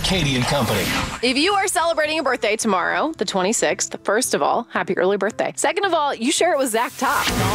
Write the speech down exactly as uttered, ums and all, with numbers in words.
Katie and Company. If you are celebrating a birthday tomorrow, the twenty-sixth, first of all, happy early birthday. Second of all, you share it with Zach Top.